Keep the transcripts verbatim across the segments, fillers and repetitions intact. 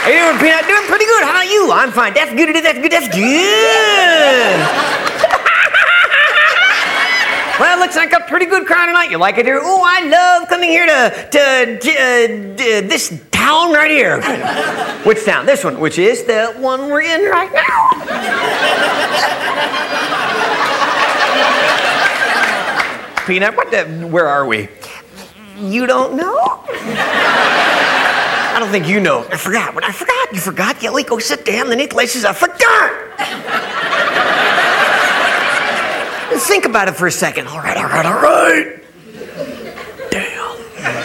How you doing, Peanut? Doing pretty good. How about you? I'm fine. That's good. That's good. That's good. Well, looks like a pretty good crowd tonight. You like it here? Oh, I love coming here to to, to uh, this town right here. Which town? This one, which is the one we're in right now. Peanut, what the? Where are we? You don't know? I don't think you know. I forgot. What I forgot? You forgot? Yeah, wait, go sit down. The Nick says, I forgot. Think about it for a second. All right, all right, all right. Damn.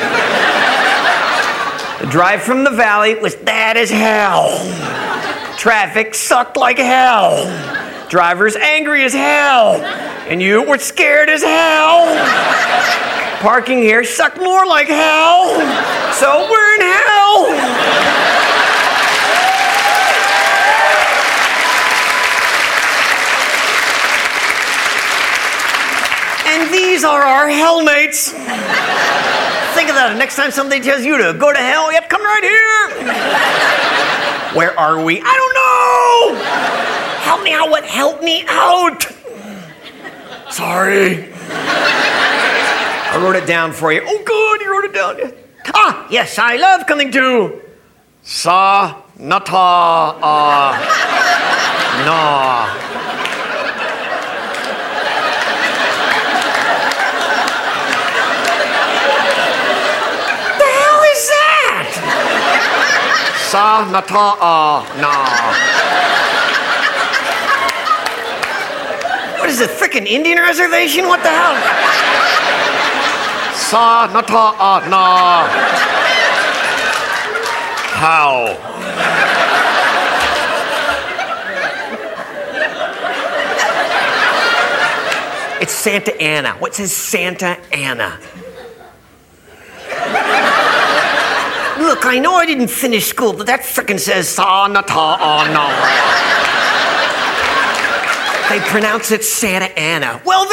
The drive from the valley was bad as hell. Traffic sucked like hell. Drivers angry as hell. And you were scared as hell. Parking here sucked more like hell. So we're in hell. And these are our hellmates. Think of that. Next time somebody tells you to go to hell, yep, come right here. Where are we? I don't know. Help me out. What? Help me out. Sorry. I wrote it down for you. Oh, good. You wrote it down. Ah, yes. I love coming to Sa Nata uh, Na. Sa nata uh, na. What is it, frickin' Indian reservation? What the hell? Sa nata uh, na. How? It's Santa Ana. What says Santa Ana? Look, I know I didn't finish school, but that frickin' says sa na ta ah na. They pronounce it Santa Ana. Well,